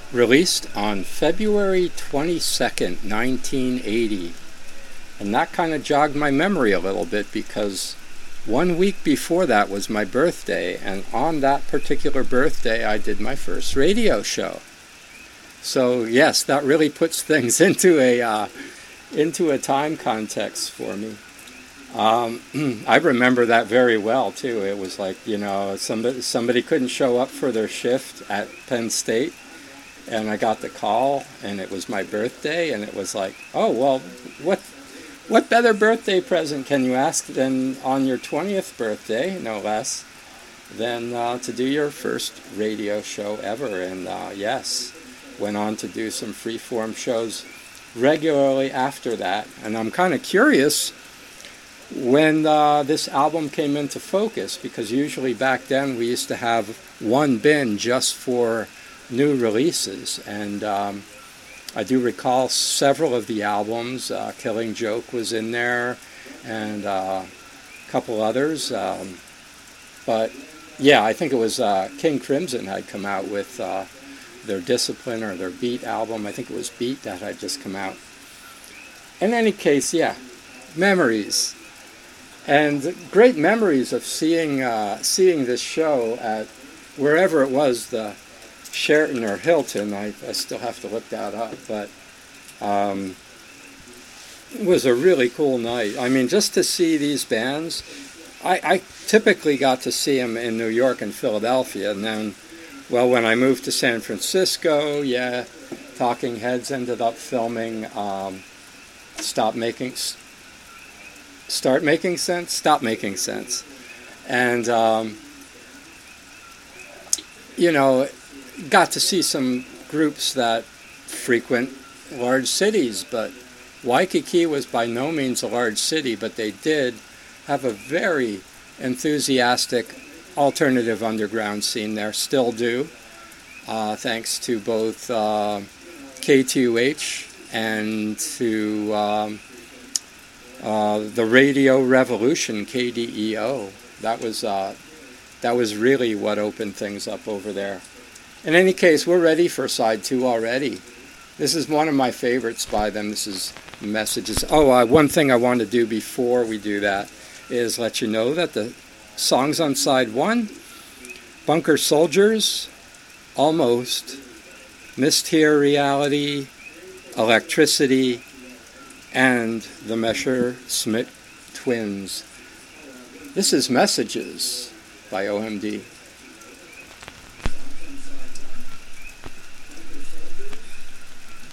released on February 22nd, 1980. And that kind of jogged my memory a little bit because 1 week before that was my birthday, and on that particular birthday I did my first radio show. So yes, that really puts things into a time context for me. I remember that very well too. It was like, somebody couldn't show up for their shift at Penn State, and I got the call, and it was my birthday, and it was like, oh well, what better birthday present can you ask than on your 20th birthday, no less, than to do your first radio show ever. And yes, went on to do some freeform shows regularly after that. And I'm kind of curious when this album came into focus, because usually back then we used to have one bin just for new releases. And I do recall several of the albums. Killing Joke was in there, and a couple others. But yeah, I think it was King Crimson had come out with their Discipline or their Beat album. I think it was Beat that had just come out. In any case, yeah, memories. And great memories of seeing this show at wherever it was, the Sheraton or Hilton. I still have to look that up, but it was a really cool night. I mean, just to see these bands, I typically got to see them in New York and Philadelphia, and then, well, when I moved to San Francisco, yeah, Talking Heads ended up filming Stop Making Sense, and got to see some groups that frequent large cities, but Waikiki was by no means a large city, but they did have a very enthusiastic alternative underground scene there, still do, thanks to both KTUH and to the Radio Revolution, KDEO. That was really what opened things up over there. In any case, we're ready for side 2 already. This is one of my favorites by them. This is Messages. Oh, one thing I want to do before we do that is let you know that the songs on side 1, Bunker Soldiers, Almost, Missed Here Reality, Electricity, and the Messerschmitt Twins. This is Messages by OMD.